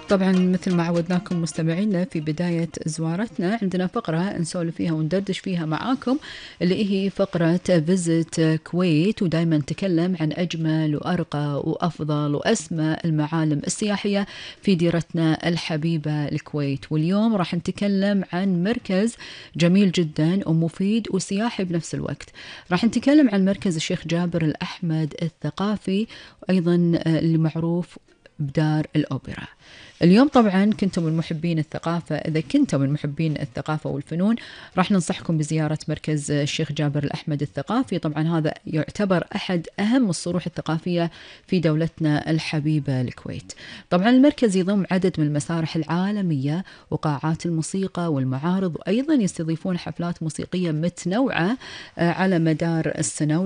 طبعا مثل ما عودناكم مستمعينا في بداية زوارتنا عندنا فقرة نسولف فيها وندردش فيها معاكم، اللي هي فقرة فيزيت كويت، ودايما نتكلم عن أجمل وأرقى وأفضل وأسمى المعالم السياحية في ديرتنا الحبيبة الكويت. واليوم راح نتكلم عن مركز جميل جدا ومفيد وسياحي بنفس الوقت. راح نتكلم عن مركز الشيخ جابر الأحمد الثقافي، وأيضا اللي معروف بدار الأوبرا. اليوم طبعا كنتم من محبين الثقافة، إذا كنتم من محبين الثقافة والفنون راح ننصحكم بزيارة مركز الشيخ جابر الأحمد الثقافي. طبعا هذا يعتبر أحد أهم الصروح الثقافية في دولتنا الحبيبة الكويت. طبعا المركز يضم عدد من المسارح العالمية وقاعات الموسيقى والمعارض، وأيضا يستضيفون حفلات موسيقية متنوعة على مدار السنة.